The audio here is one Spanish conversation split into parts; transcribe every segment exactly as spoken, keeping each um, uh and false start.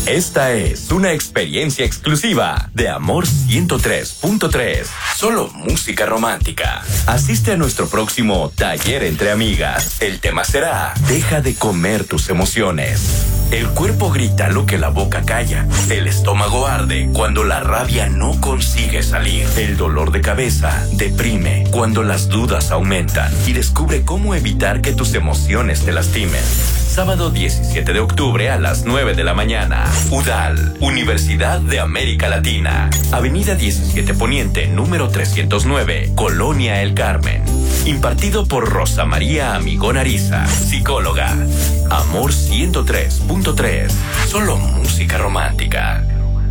Esta es una experiencia exclusiva de Amor ciento tres punto tres. Solo música romántica. Asiste a nuestro próximo taller entre amigas. El tema será: deja de comer tus emociones. El cuerpo grita lo que la boca calla. El estómago arde cuando la rabia no consigue salir. El dolor de cabeza deprime cuando las dudas aumentan. Y descubre cómo evitar que tus emociones te lastimen. Sábado diecisiete de octubre a las nueve de la mañana. UDAL, Universidad de América Latina. Avenida diecisiete Poniente, número trescientos nueve, Colonia El Carmen. Impartido por Rosa María Amigón Ariza, psicóloga. Amor ciento tres punto tres. Solo música romántica.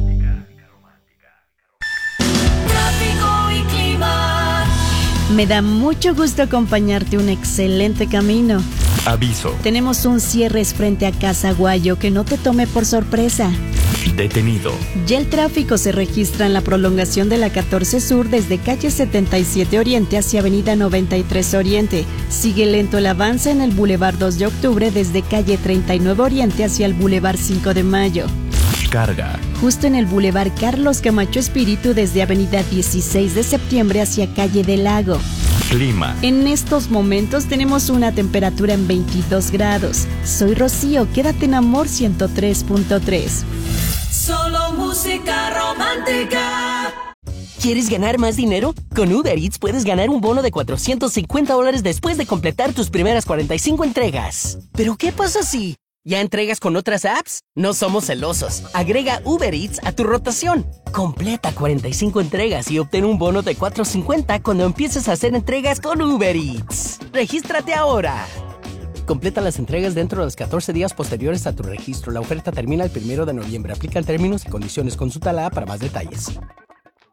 Tráfico y clima. Me da mucho gusto acompañarte un excelente camino. Aviso. Tenemos un cierre frente a Casa Guayo, que no te tome por sorpresa. Detenido. Ya el tráfico se registra en la prolongación de la catorce Sur desde calle setenta y siete Oriente hacia avenida noventa y tres Oriente. Sigue lento el avance en el Boulevard dos de Octubre desde calle treinta y nueve Oriente hacia el Boulevard cinco de Mayo. Carga. Justo en el Boulevard Carlos Camacho Espíritu desde avenida dieciséis de Septiembre hacia calle del Lago. Clima. En estos momentos tenemos una temperatura en veintidós grados. Soy Rocío, quédate en Amor ciento tres punto tres. Solo música romántica. ¿Quieres ganar más dinero? Con Uber Eats puedes ganar un bono de cuatrocientos cincuenta dólares después de completar tus primeras cuarenta y cinco entregas. ¿Pero qué pasa si ya entregas con otras apps? No somos celosos. Agrega Uber Eats a tu rotación. Completa cuarenta y cinco entregas y obtén un bono de cuatrocientos cincuenta cuando empieces a hacer entregas con Uber Eats. ¡Regístrate ahora! Completa las entregas dentro de los catorce días posteriores a tu registro. La oferta termina el primero de noviembre. Aplican términos y condiciones. Consulta la app para más detalles.